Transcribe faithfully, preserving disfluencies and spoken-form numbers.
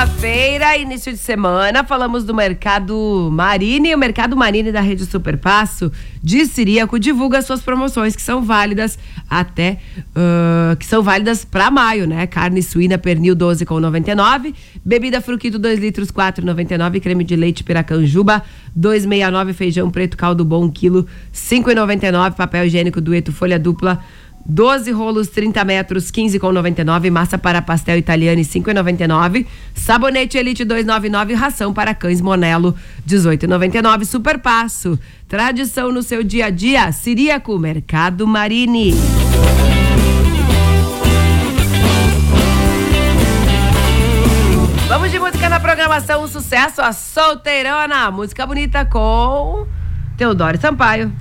Segunda-feira, início de semana, falamos do Mercado Marini. O Mercado Marini da Rede Superpasso de Ciríaco divulga suas promoções que são válidas até, uh, que são válidas para maio, né? Carne suína pernil doze com noventa e nove, bebida fruquito dois litros quatro e noventa e nove, creme de leite piracanjuba dois e sessenta e nove, feijão preto caldo bom um quilo cinco e noventa e nove, papel higiênico dueto folha dupla doze rolos trinta metros quinze com noventa e nove, massa para pastel italiano cinco e noventa e nove, sabonete Elite dois e noventa e nove, ração para cães Monelo dezoito e noventa e nove. Superpasso, tradição no seu dia a dia. Ciríaco, Mercado Marini. Vamos de música na programação, um sucesso, a Solteirona, música bonita com Teodoro Sampaio.